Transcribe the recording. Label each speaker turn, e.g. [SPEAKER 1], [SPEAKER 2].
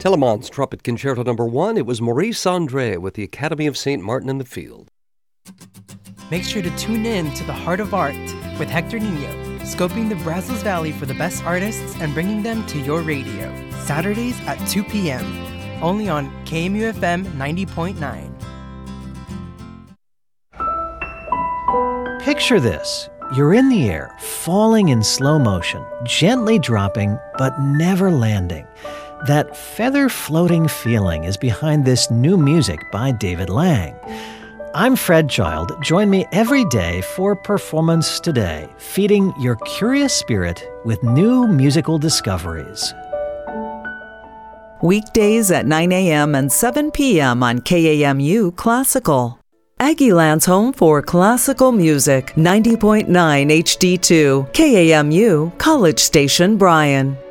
[SPEAKER 1] Telemann's Trumpet Concerto No. 1, it was Maurice André with the Academy of St. Martin in the Field.
[SPEAKER 2] Make sure to tune in to The Heart of Art with Hector Nino, scoping the Brazos Valley for the best artists and bringing them to your radio. Saturdays at 2 p.m., only on KMUFM 90.9.
[SPEAKER 3] Picture this. You're in the air, falling in slow motion, gently dropping, but never landing. That feather floating feeling is behind this new music by David Lang. I'm Fred Child. Join me every day for Performance Today, feeding your curious spirit with new musical discoveries.
[SPEAKER 4] Weekdays at 9 a.m. and 7 p.m. on KAMU Classical. Aggieland's home for classical music, 90.9 HD2, KAMU, College Station, Bryan.